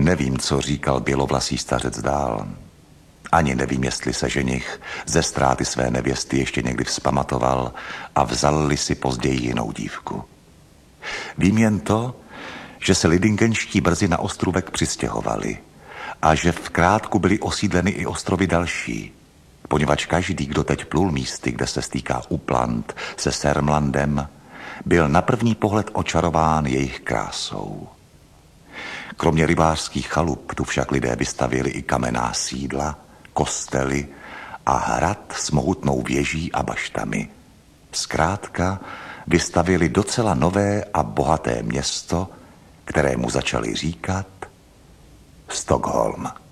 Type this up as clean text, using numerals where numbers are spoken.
Nevím, co říkal bělovlasý stařec dál. Ani nevím, jestli se ženich ze ztráty své nevěsty ještě někdy vzpamatoval a vzal-li si později jinou dívku. Vím jen to, že se lidingenští brzy na ostrůvek přistěhovali a že v krátku byly osídleny i ostrovy další, poněvadž každý, kdo teď plul místy, kde se stýká Upland se Sörmlandem, byl na první pohled očarován jejich krásou. Kromě rybářských chalup tu však lidé vystavěli i kamenná sídla, kostely a hrad s mohutnou věží a baštami. Zkrátka vystavěli docela nové a bohaté město, kterému začali říkat Stockholm.